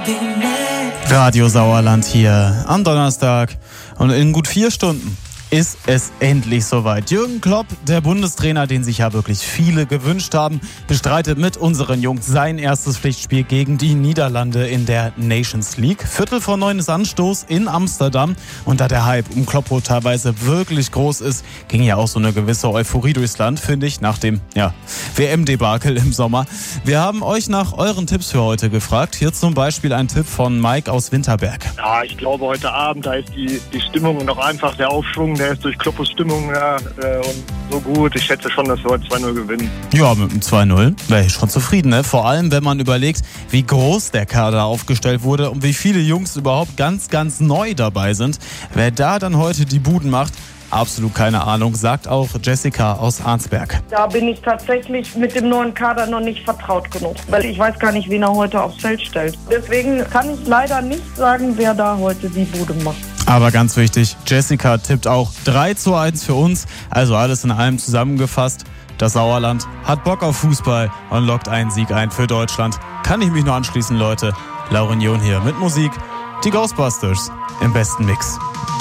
Radio Sauerland hier am Donnerstag und in gut 4 Stunden ist es endlich soweit. Jürgen Klopp, der Bundestrainer, den sich ja wirklich viele gewünscht haben, bestreitet mit unseren Jungs sein erstes Pflichtspiel gegen die Niederlande in der Nations League. 8:45 ist Anstoß in Amsterdam und da der Hype um Kloppo teilweise wirklich groß ist, ging ja auch so eine gewisse Euphorie durchs Land, finde ich, nach dem WM-Debakel im Sommer. Wir haben euch nach euren Tipps für heute gefragt. Hier zum Beispiel ein Tipp von Mike aus Winterberg. Ja, ich glaube heute Abend, da ist die Stimmung und auch einfach der Aufschwung, der ist durch Kloppos Stimmung und so gut. Ich schätze schon, dass wir heute 2-0 gewinnen. Ja, mit einem 2-0 wäre ich schon zufrieden, ne? Vor allem, wenn man überlegt, wie groß der Kader aufgestellt wurde und wie viele Jungs überhaupt ganz, ganz neu dabei sind. Wer da dann heute die Buden macht, absolut keine Ahnung, sagt auch Jessica aus Arnsberg. Da bin ich tatsächlich mit dem neuen Kader noch nicht vertraut genug, weil ich weiß gar nicht, wen er heute aufs Feld stellt. Deswegen kann ich leider nicht sagen, wer da heute die Bude macht. Aber ganz wichtig, Jessica tippt auch 3:1 für uns, also alles in allem zusammengefasst. Das Sauerland hat Bock auf Fußball und lockt einen Sieg ein für Deutschland. Kann ich mich nur anschließen, Leute. Laurinion hier mit Musik, die Ghostbusters im besten Mix.